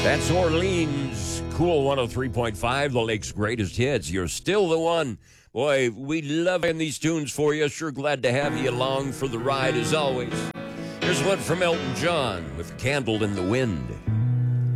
That's Orleans, Cool 103.5, the Lake's greatest hits. You're still the one. Boy, we love in these tunes for you. Sure glad to have you along for the ride as always. Here's one from Elton John with Candle in the Wind.